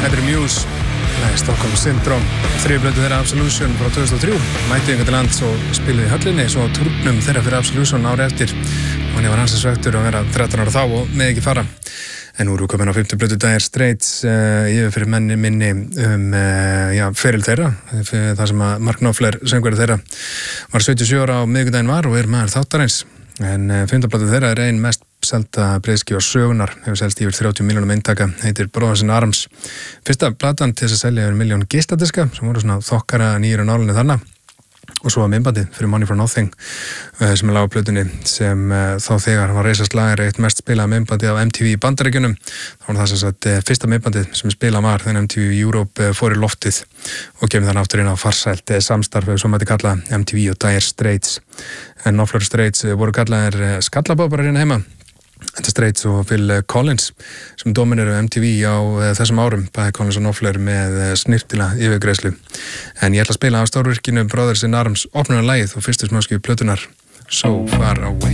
Þetta Muse, Stockholm Syndrome, þriðblötu þeirra Absolution frá 2003, mættu yngar til lands og spiluði í höllinni, svo turnum þeirra fyrir Absolution ári eftir og hann var hans svektur að vera 13 ára þá og með ekki fara. En nú erum við komin á 50 blötu Dire Straits yfir fyrir minni feril þeirra, það sem að Mark Knopfler, söngvari þeirra, var 77 ára á miðvikudaginn var og maður þáttarins. En 50 blötu þeirra ein mest selda breiðskífa sögunar, hefur selst yfir 30 milljónum eintaka, heitir Brothers in Arms. Fyrsta platan til þess að selja yfir 1 milljón geisladiska, sem voru svona þokkara nýjur á nálinni þarna. Og svo var myndbandið fyrir Money for Nothing sem lág á plötunni sem þá þegar var reisast lagar eitt mest spilað myndbandið á MTV í Bandaríkjunum. Það var það sem sagt fyrsta myndbandið sem spilað var þegar MTV Europe fór í loftið og kemur þann aftur inn á farsælt samstarf sem mætti kalla MTV og Dire Straits. En Knopfler Straits voru kallaðir skallabóparar hérna heima. Þetta Straits og Phil Collins sem domineru MTV á þessum árum, bæði Collins og Knopfler með snirtilega yfirgreiðslu. En ég ætla að spila á stórvirkinu Brothers in Arms opnunarlagið og fyrstu smáskífu plötunar So Far Away.